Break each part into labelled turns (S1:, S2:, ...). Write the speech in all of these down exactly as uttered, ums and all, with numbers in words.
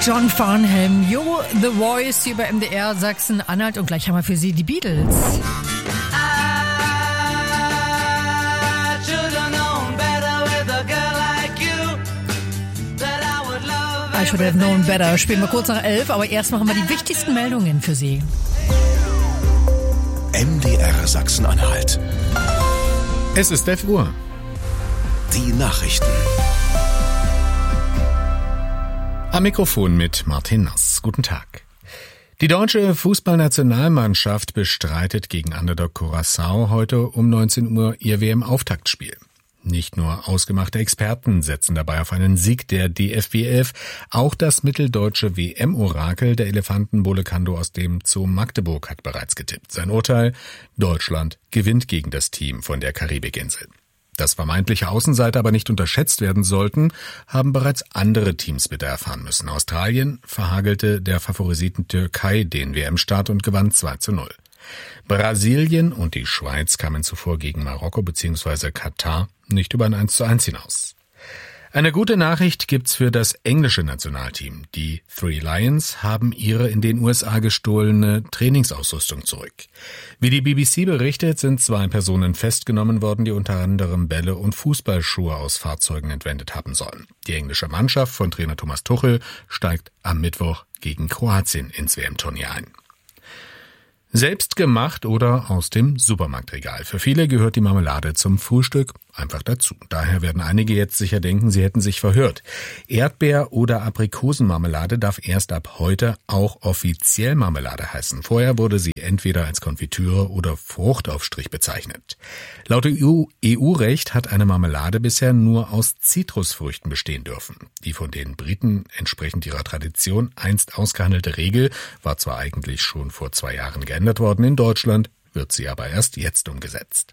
S1: John Farnham, Yo, The Voice hier bei M D R Sachsen-Anhalt und gleich haben wir für Sie die Beatles. I should have known better. Spielen wir kurz nach elf, aber erst machen wir die wichtigsten Meldungen für Sie.
S2: M D R Sachsen-Anhalt.
S3: Es ist elf Uhr.
S2: Die Nachrichten.
S3: Am Mikrofon mit Martin Nass. Guten Tag. Die deutsche Fußballnationalmannschaft bestreitet gegen Underdog Curaçao heute um neunzehn Uhr ihr W M-Auftaktspiel. Nicht nur ausgemachte Experten setzen dabei auf einen Sieg der D F B elf, auch das mitteldeutsche W M-Orakel der Elefantenbowle Kando aus dem Zoo Magdeburg hat bereits getippt. Sein Urteil: Deutschland gewinnt gegen das Team von der Karibikinsel. Dass vermeintliche Außenseiter aber nicht unterschätzt werden sollten, haben bereits andere Teams bitter erfahren müssen. Australien verhagelte der favorisierten Türkei den W M-Start und gewann zwei zu null. Brasilien und die Schweiz kamen zuvor gegen Marokko bzw. Katar nicht über ein eins zu eins hinaus. Eine gute Nachricht gibt's für das englische Nationalteam. Die Three Lions haben ihre in den U S A gestohlene Trainingsausrüstung zurück. Wie die B B C berichtet, sind zwei Personen festgenommen worden, die unter anderem Bälle und Fußballschuhe aus Fahrzeugen entwendet haben sollen. Die englische Mannschaft von Trainer Thomas Tuchel steigt am Mittwoch gegen Kroatien ins W M-Turnier ein. Selbst gemacht oder aus dem Supermarktregal. Für viele gehört die Marmelade zum Frühstück einfach dazu. Daher werden einige jetzt sicher denken, sie hätten sich verhört. Erdbeer- oder Aprikosenmarmelade darf erst ab heute auch offiziell Marmelade heißen. Vorher wurde sie entweder als Konfitüre oder Fruchtaufstrich bezeichnet. Laut E U-Recht hat eine Marmelade bisher nur aus Zitrusfrüchten bestehen dürfen. Die von den Briten entsprechend ihrer Tradition einst ausgehandelte Regel war zwar eigentlich schon vor zwei Jahren geändert worden, in Deutschland wird sie aber erst jetzt umgesetzt.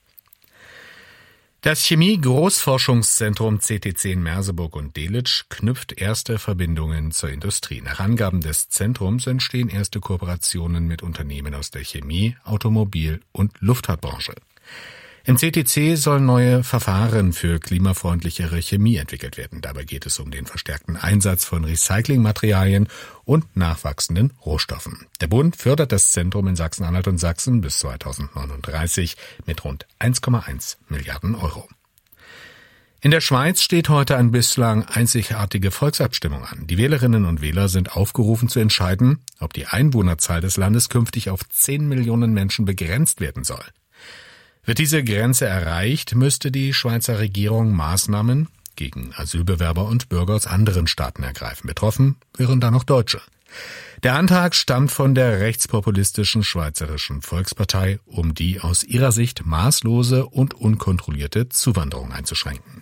S3: Das Chemie-Großforschungszentrum C T C in Merseburg und Delitzsch knüpft erste Verbindungen zur Industrie. Nach Angaben des Zentrums entstehen erste Kooperationen mit Unternehmen aus der Chemie-, Automobil- und Luftfahrtbranche. Im C T C sollen neue Verfahren für klimafreundlichere Chemie entwickelt werden. Dabei geht es um den verstärkten Einsatz von Recyclingmaterialien und nachwachsenden Rohstoffen. Der Bund fördert das Zentrum in Sachsen-Anhalt und Sachsen bis zweitausendneununddreißig mit rund eins Komma eins Milliarden Euro. In der Schweiz steht heute eine bislang einzigartige Volksabstimmung an. Die Wählerinnen und Wähler sind aufgerufen zu entscheiden, ob die Einwohnerzahl des Landes künftig auf zehn Millionen Menschen begrenzt werden soll. Wird diese Grenze erreicht, müsste die Schweizer Regierung Maßnahmen gegen Asylbewerber und Bürger aus anderen Staaten ergreifen. Betroffen wären da noch Deutsche. Der Antrag stammt von der rechtspopulistischen Schweizerischen Volkspartei, um die aus ihrer Sicht maßlose und unkontrollierte Zuwanderung einzuschränken.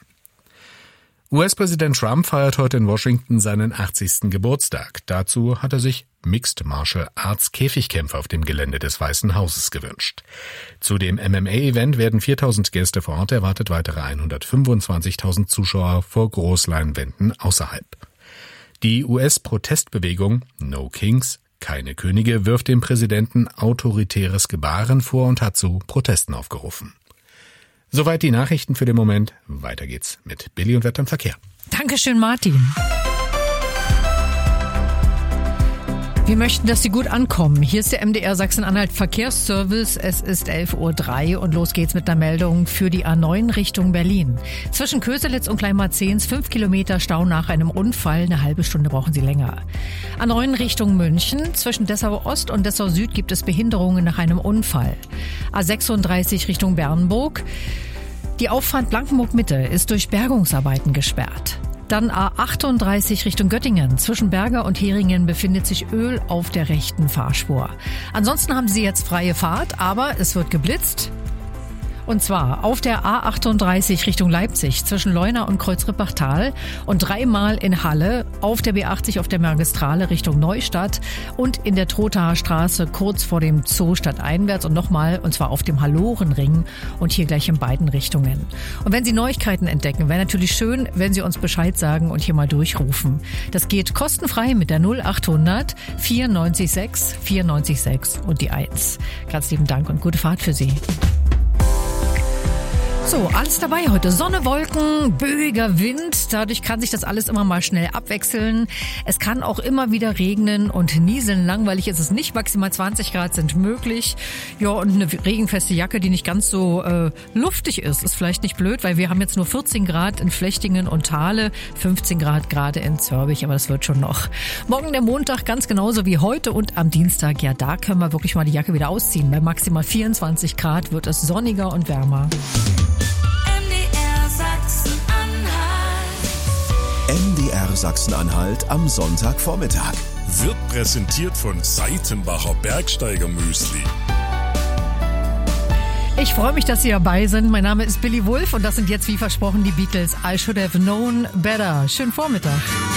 S3: U S-Präsident Trump feiert heute in Washington seinen achtzigsten Geburtstag. Dazu hat er sich Mixed Martial Arts Käfigkämpfe auf dem Gelände des Weißen Hauses gewünscht. Zu dem M M A-Event werden viertausend Gäste vor Ort erwartet, weitere hundertfünfundzwanzigtausend Zuschauer vor Großleinwänden außerhalb. Die U S-Protestbewegung No Kings, keine Könige, wirft dem Präsidenten autoritäres Gebaren vor und hat zu Protesten aufgerufen. Soweit die Nachrichten für den Moment. Weiter geht's mit Billy und Wetter und Verkehr.
S1: Dankeschön, Martin. Wir möchten, dass Sie gut ankommen. Hier ist der M D R Sachsen-Anhalt Verkehrsservice. Es ist elf Uhr drei und los geht's mit einer Meldung für die A neun Richtung Berlin. Zwischen Köselitz und Kleinmarzehns fünf Kilometer Stau nach einem Unfall. Eine halbe Stunde brauchen Sie länger. A neun Richtung München. Zwischen Dessau Ost und Dessau Süd gibt es Behinderungen nach einem Unfall. A sechsunddreißig Richtung Bernburg. Die Auffahrt Blankenburg Mitte ist durch Bergungsarbeiten gesperrt. Dann A achtunddreißig Richtung Göttingen. Zwischen Berger und Heringen befindet sich Öl auf der rechten Fahrspur. Ansonsten haben Sie jetzt freie Fahrt, aber es wird geblitzt. Und zwar auf der A achtunddreißig Richtung Leipzig zwischen Leuna und Kreuzrippachtal und dreimal in Halle, auf der B achtzig auf der Magistrale Richtung Neustadt und in der Trothaer Straße kurz vor dem Zoo stadteinwärts und nochmal, und zwar auf dem Hallorenring und hier gleich in beiden Richtungen. Und wenn Sie Neuigkeiten entdecken, wäre natürlich schön, wenn Sie uns Bescheid sagen und hier mal durchrufen. Das geht kostenfrei mit der null achthundert vierundneunzig sechs vierundneunzig sechs und die eins. Ganz lieben Dank und gute Fahrt für Sie. So, alles dabei heute. Sonne, Wolken, böiger Wind. Dadurch kann sich das alles immer mal schnell abwechseln. Es kann auch immer wieder regnen und nieseln. Langweilig ist es nicht. Maximal zwanzig Grad sind möglich. Ja, und eine regenfeste Jacke, die nicht ganz so äh, luftig ist, ist vielleicht nicht blöd, weil wir haben jetzt nur vierzehn Grad in Flechtingen und Thale, fünfzehn Grad gerade in Zörbich, aber das wird schon noch. Morgen der Montag ganz genauso wie heute und am Dienstag, ja, da können wir wirklich mal die Jacke wieder ausziehen. Bei maximal vierundzwanzig Grad wird es sonniger und wärmer.
S2: M D R Sachsen-Anhalt am Sonntagvormittag.
S4: Wird präsentiert von Seitenbacher Bergsteigermüsli.
S1: Ich freue mich, dass Sie dabei sind. Mein Name ist Billy Wulff und das sind jetzt wie versprochen die Beatles. I Should Have Known Better. Schönen Vormittag.